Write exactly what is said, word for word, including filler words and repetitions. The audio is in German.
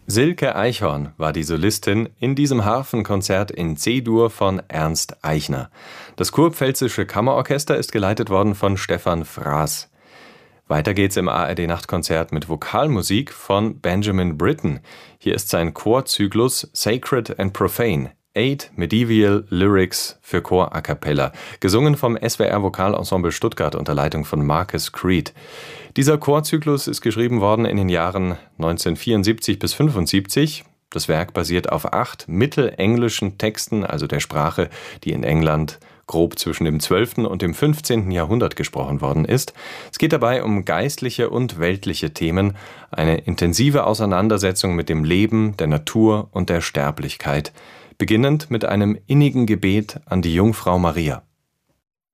Silke Eichhorn war die Solistin in diesem Harfenkonzert in C-Dur von Ernst Eichner. Das Kurpfälzische Kammerorchester ist geleitet worden von Stefan Fraß. Weiter geht's im A R D-Nachtkonzert mit Vokalmusik von Benjamin Britten. Hier ist sein Chorzyklus Sacred and Profane. Eight Medieval Lyrics für Chor a cappella, gesungen vom S W R Vokalensemble Stuttgart unter Leitung von Marcus Creed. Dieser Chorzyklus ist geschrieben worden in den Jahren neunzehnhundertvierundsiebzig bis fünfundsiebzig. Das Werk basiert auf acht mittelenglischen Texten, also der Sprache, die in England grob zwischen dem zwölften und dem fünfzehnten Jahrhundert gesprochen worden ist. Es geht dabei um geistliche und weltliche Themen, eine intensive Auseinandersetzung mit dem Leben, der Natur und der Sterblichkeit, beginnend mit einem innigen Gebet an die Jungfrau Maria.